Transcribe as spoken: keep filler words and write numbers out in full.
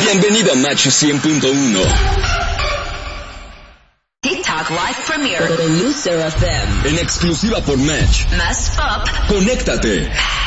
Bienvenido a Match cien punto uno. TikTok Live Premiere. Producer F M. En exclusiva por Match. Messed Up. Conéctate.